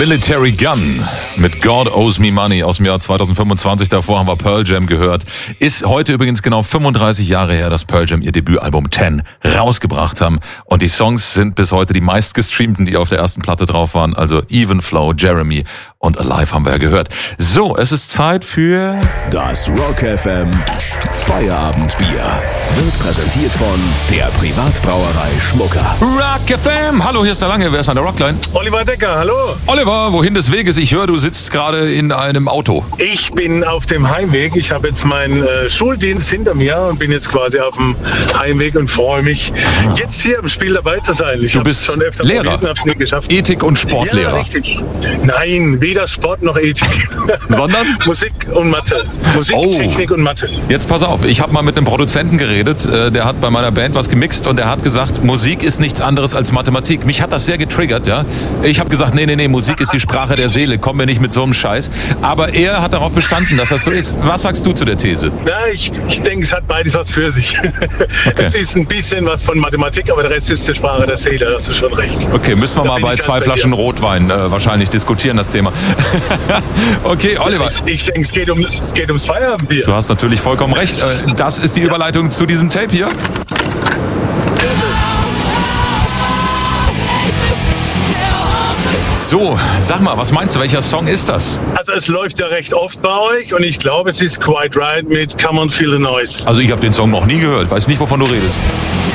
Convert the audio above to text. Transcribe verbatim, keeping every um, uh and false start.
Military Gun mit God Owes Me Money aus dem Jahr zweitausendfünfundzwanzig. Davor haben wir Pearl Jam gehört. Ist heute übrigens genau fünfunddreißig Jahre her, dass Pearl Jam ihr Debütalbum Ten rausgebracht haben. Und die Songs sind bis heute die meistgestreamten, die auf der ersten Platte drauf waren. Also Even Flow, Jeremy und Alive haben wir ja gehört. So, es ist Zeit für... Das Rock F M Feierabendbier wird präsentiert von der Privatbrauerei Schmucker. Rock F M! Hallo, hier ist der Lange. Wer ist an der Rockline? Oliver Decker, hallo. Oliver, wohin des Weges? Ich höre, du sitzt gerade in einem Auto. Ich bin auf dem Heimweg. Ich habe jetzt meinen äh, Schuldienst hinter mir und bin jetzt quasi auf dem Heimweg und freue mich, ah. jetzt hier im Spiel dabei zu sein. Ich du bist schon öfter Lehrer, probiert, hab's nie geschafft. Ethik- und Sportlehrer. Ja, richtig. Nein, weder Sport noch Ethik. Sondern? Musik und Mathe. Musik, oh. Technik und Mathe. Jetzt pass auf, ich habe mal mit einem Produzenten geredet, der hat bei meiner Band was gemixt und der hat gesagt, Musik ist nichts anderes als Mathematik. Mich hat das sehr getriggert, ja. Ich habe gesagt, nee, nee, nee, Musik ist die Sprache der Seele, komm mir nicht mit so einem Scheiß. Aber er hat darauf bestanden, dass das so ist. Was sagst du zu der These? Ja, ich, ich denke, es hat beides was für sich. Okay. Es ist ein bisschen was von Mathematik, aber der Rest ist die Sprache der Seele, da hast du schon recht. Okay, müssen wir da mal bei zwei Flaschen Rotwein äh, wahrscheinlich diskutieren, das Thema. Okay, Oliver. Ich, ich denke, es geht, um, es geht ums Feierabendbier. Du hast natürlich vollkommen recht. Das ist die Überleitung zu diesem Tape hier. So, sag mal, was meinst du, welcher Song ist das? Also es läuft ja recht oft bei euch und ich glaube, es ist Quite Right mit Come on Feel the Noise. Also ich habe den Song noch nie gehört, weiß nicht, wovon du redest.